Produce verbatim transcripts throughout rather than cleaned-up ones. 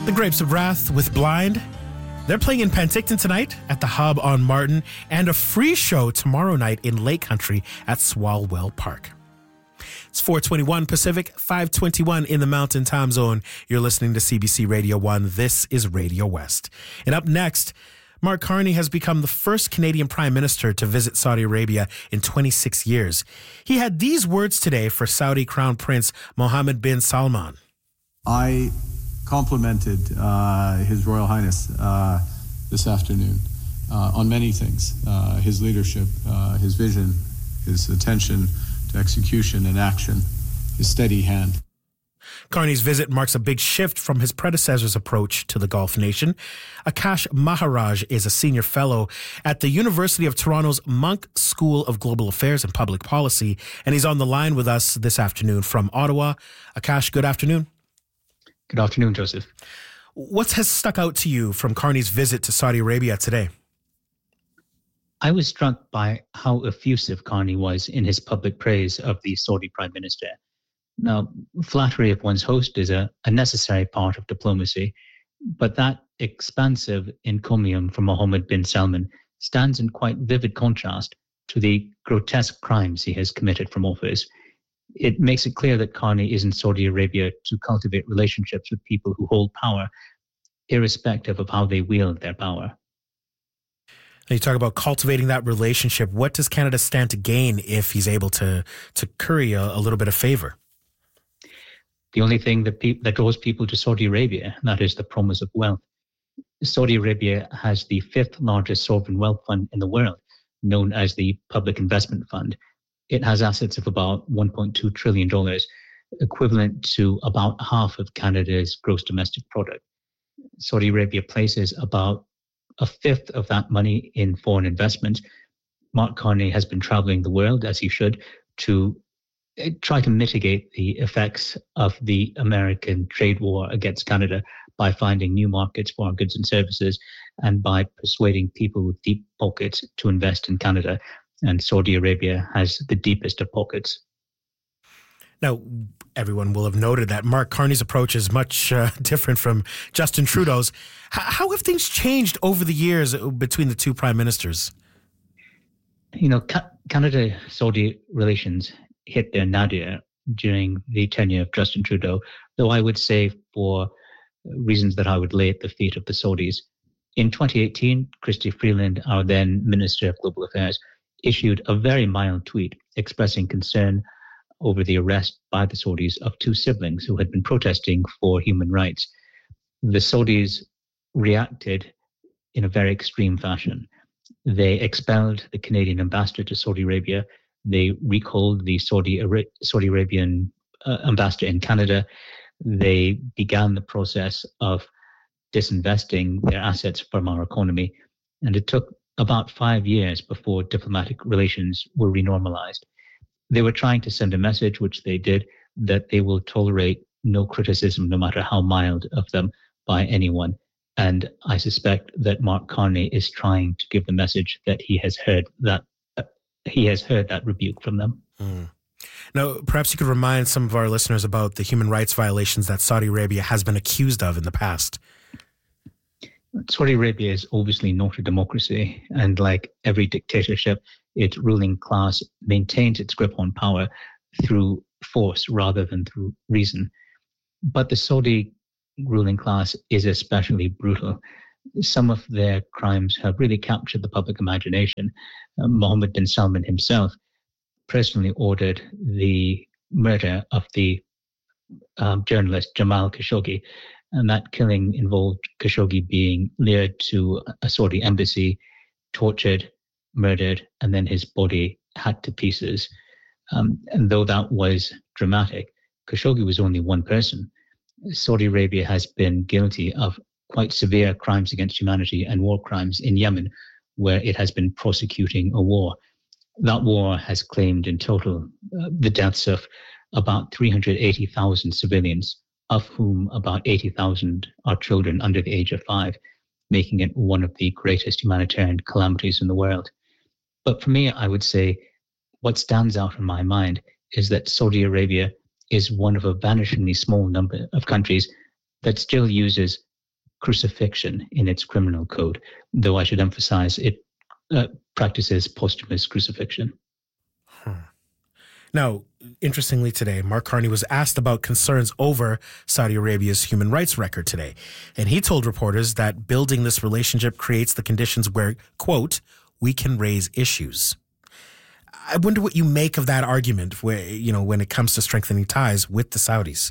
The Grapes of Wrath with Blind. They're playing in Penticton tonight at the Hub on Martin, and a free show tomorrow night in Lake Country at Swalwell Park. It's four twenty-one Pacific, five twenty-one in the Mountain Time Zone. You're listening to C B C Radio one. This is Radio West. And up next, Mark Carney has become the first Canadian Prime Minister to visit Saudi Arabia in twenty-six years. He had these words today for Saudi Crown Prince Mohammed bin Salman. I complimented uh, His Royal Highness uh, this afternoon uh, on many things. Uh, his leadership, uh, his vision, his attention to execution and action, his steady hand. Carney's visit marks a big shift from his predecessor's approach to the Gulf nation. Akash Maharaj is a senior fellow at the University of Toronto's Munk School of Global Affairs and Public Policy, and he's on the line with us this afternoon from Ottawa. Akash, good afternoon. Good afternoon, Joseph. What has stuck out to you from Carney's visit to Saudi Arabia today? I was struck by how effusive Carney was in his public praise of the Saudi Prime Minister. Now, flattery of one's host is a, a necessary part of diplomacy, but that expansive encomium from Mohammed bin Salman stands in quite vivid contrast to the grotesque crimes he has committed from office. It makes it clear that Carney is in Saudi Arabia to cultivate relationships with people who hold power, irrespective of how they wield their power. You talk about cultivating that relationship. What does Canada stand to gain if he's able to to curry a, a little bit of favor? The only thing that, pe- that draws people to Saudi Arabia, that is the promise of wealth. Saudi Arabia has the fifth largest sovereign wealth fund in the world, known as the Public Investment Fund. It has assets of about one point two trillion dollars, equivalent to about half of Canada's gross domestic product. Saudi Arabia places about a fifth of that money in foreign investment. Mark Carney has been traveling the world, as he should, to try to mitigate the effects of the American trade war against Canada by finding new markets for our goods and services and by persuading people with deep pockets to invest in Canada. And Saudi Arabia has the deepest of pockets. Now, everyone will have noted that Mark Carney's approach is much uh, different from Justin Trudeau's. H- how have things changed over the years between the two prime ministers? You know, Ca- Canada-Saudi relations hit their nadir during the tenure of Justin Trudeau, though I would say for reasons that I would lay at the feet of the Saudis. In twenty eighteen, Chrystia Freeland, our then Minister of Global Affairs, issued a very mild tweet expressing concern over the arrest by the Saudis of two siblings who had been protesting for human rights. The Saudis reacted in a very extreme fashion. They expelled the Canadian ambassador to Saudi Arabia. They recalled the Saudi, Ara- Saudi Arabian uh, ambassador in Canada. They began the process of disinvesting their assets from our economy. And it took about five years before diplomatic relations were renormalized. They were trying to send a message, which they did, that they will tolerate no criticism, no matter how mild of them, by anyone. And I suspect that Mark Carney is trying to give the message that he has heard that uh, he has heard that rebuke from them. Mm. Now, perhaps you could remind some of our listeners about the human rights violations that Saudi Arabia has been accused of in the past. Saudi Arabia is obviously not a democracy, and like every dictatorship, its ruling class maintains its grip on power through force rather than through reason. But the Saudi ruling class is especially brutal. Some of their crimes have really captured the public imagination. Uh, Mohammed bin Salman himself personally ordered the murder of the um, journalist Jamal Khashoggi. And that killing involved Khashoggi being lured to a Saudi embassy, tortured, murdered, and then his body hacked to pieces. Um, and though that was dramatic, Khashoggi was only one person. Saudi Arabia has been guilty of quite severe crimes against humanity and war crimes in Yemen, where it has been prosecuting a war. That war has claimed in total uh, the deaths of about three hundred eighty thousand civilians, of whom about eighty thousand are children under the age of five, making it one of the greatest humanitarian calamities in the world. But for me, I would say what stands out in my mind is that Saudi Arabia is one of a vanishingly small number of countries that still uses crucifixion in its criminal code, though I should emphasize it uh, practices posthumous crucifixion. Hmm. Now, interestingly today, Mark Carney was asked about concerns over Saudi Arabia's human rights record today. And he told reporters that building this relationship creates the conditions where, quote, we can raise issues. I wonder what you make of that argument where, you know, when it comes to strengthening ties with the Saudis.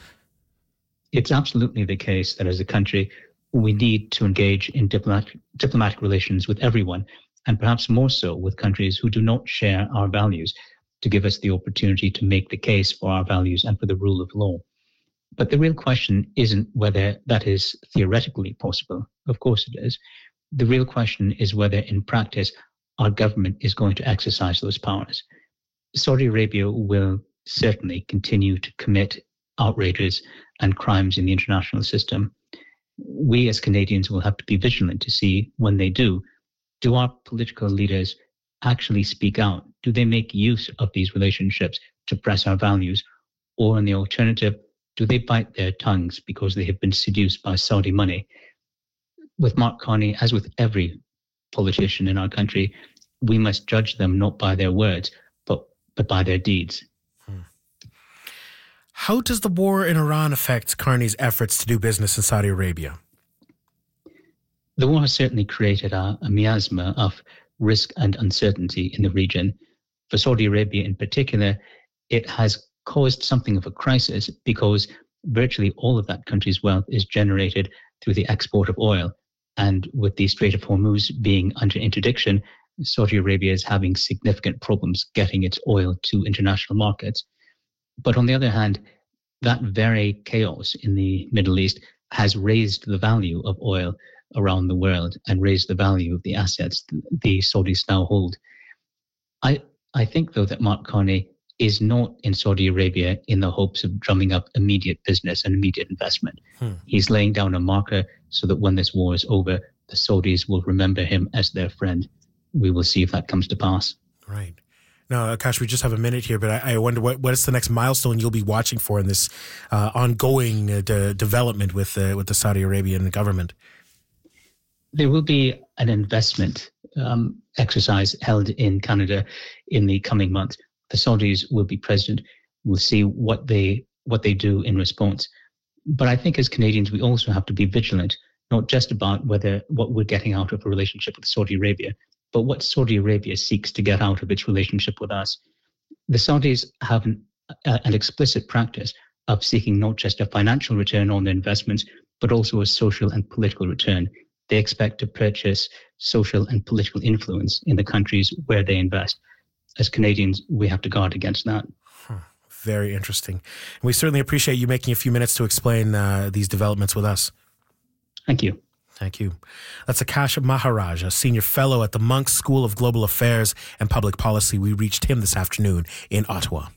It's absolutely the case that as a country, we need to engage in diplomatic, diplomatic relations with everyone, and perhaps more so with countries who do not share our values, to give us the opportunity to make the case for our values and for the rule of law. But the real question isn't whether that is theoretically possible. Of course it is. The real question is whether in practice our government is going to exercise those powers. Saudi Arabia will certainly continue to commit outrages and crimes in the international system. We as Canadians will have to be vigilant to see when they do, do our political leaders actually speak out? Do they make use of these relationships to press our values? Or in the alternative, do they bite their tongues because they have been seduced by Saudi money? With Mark Carney, as with every politician in our country, we must judge them not by their words, but, but by their deeds. Hmm. How does the war in Iran affect Carney's efforts to do business in Saudi Arabia? The war has certainly created a, a miasma of risk and uncertainty in the region. For Saudi Arabia in particular, it has caused something of a crisis because virtually all of that country's wealth is generated through the export of oil. And with the Strait of Hormuz being under interdiction, Saudi Arabia is having significant problems getting its oil to international markets. But on the other hand, that very chaos in the Middle East has raised the value of oil around the world and raised the value of the assets the Saudis now hold. I I think, though, that Mark Carney is not in Saudi Arabia in the hopes of drumming up immediate business and immediate investment. Hmm. He's laying down a marker so that when this war is over, the Saudis will remember him as their friend. We will see if that comes to pass. Right. Now, Akash, we just have a minute here, but I, I wonder what, what is the next milestone you'll be watching for in this uh, ongoing uh, de- development with, uh, with the Saudi Arabian government? There will be an investment um, exercise held in Canada in the coming months. The Saudis will be present. We'll see what they what they do in response. But I think as Canadians, we also have to be vigilant, not just about whether what we're getting out of a relationship with Saudi Arabia, but what Saudi Arabia seeks to get out of its relationship with us. The Saudis have an, uh, an explicit practice of seeking not just a financial return on their investments, but also a social and political return. They expect to purchase social and political influence in the countries where they invest. As Canadians, we have to guard against that. Huh. Very interesting. We certainly appreciate you making a few minutes to explain uh, these developments with us. Thank you. Thank you. That's Akash Maharaj, a senior fellow at the Munk School of Global Affairs and Public Policy. We reached him this afternoon in Ottawa.